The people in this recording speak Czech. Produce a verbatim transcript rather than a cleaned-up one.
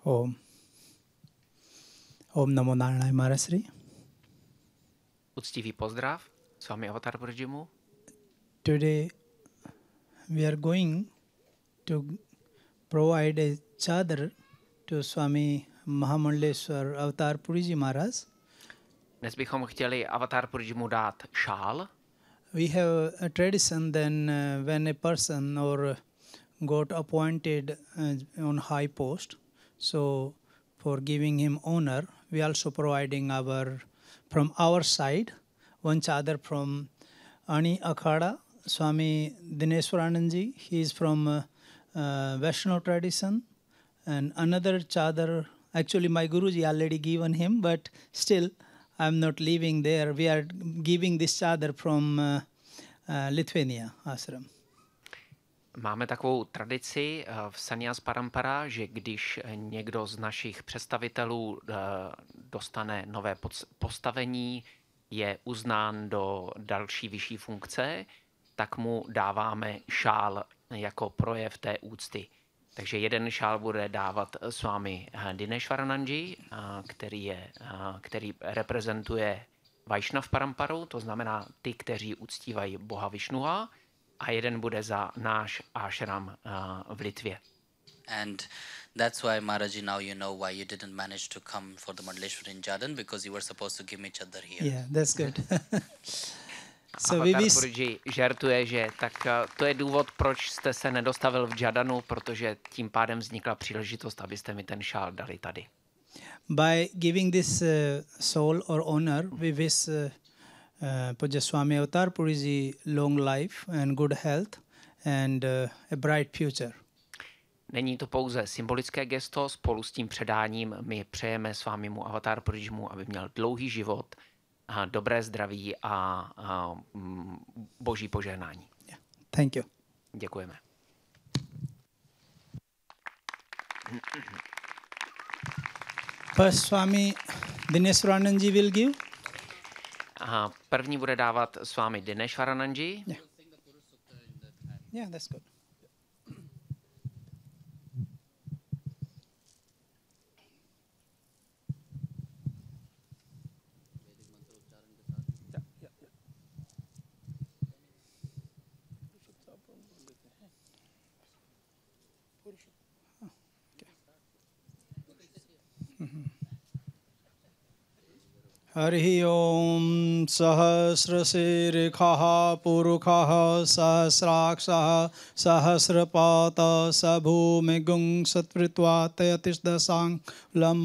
Om. Om Namo Narayanaय Marasri. Uctivý pozdrav, s vámi Avatar Prodimu. Today we are going to provide a chadar to Swami Mahamandleshwar Avatar Puriji Maharaj. Dnes bychom chtěli Avatar Prodimu dát šál. We have a tradition then uh, when a person or got appointed uh, on high post, so for giving him honor, we also providing our from our side one chadar from Ani Akhada, Swami Dineshwaranandji. He is from uh, uh, Vaishnava tradition, and another chadar. Actually, my Guruji already given him, but still I am not leaving there. We are giving this chadar from uh, uh, Lithuania ashram. Máme takovou tradici v Sannyas Parampara, že když někdo z našich představitelů dostane nové postavení, je uznán do další vyšší funkce, tak mu dáváme šál jako projev té úcty. Takže jeden šál bude dávat s vámi Dineshwaranandji, který, je, který reprezentuje Vaishnav Paramparu, to znamená ty, kteří uctívají Boha Višnua, a jeden bude za náš ashram uh, v Litvě. And that's why Maharaji, now you know why you didn't manage to come for the Mandaleshwar in Jadan, because you were supposed to give me chadar here. Yeah, that's good. So Avatar Puriji žertuje, že tak uh, to je důvod, proč jste se nedostavil v Jadanu, protože tím pádem vznikla příležitost, abyste mi ten šál dali tady. By giving this uh, soul or honor, we wish uh, Uh, Pujya Swami Avatar Puriji long life and good health and uh, a bright future. Není to pouze symbolické gesto, spolu s tím předáním my přejeme svámimu Avatar Purijimu, aby měl dlouhý život, a dobré zdraví a, a mm, boží požehnání. Yeah. Thank you. Děkujeme. First Swami Dineshwaranandji will give. A první bude dávat s vámi Dineshwaranandji. Yeah. Yeah, that's good. Harihi Om Sahasrasirikhaha Purukhaha Sahasrakshaha Sahasrapata Sabhumigung Satvritva Tayatisdasang Lam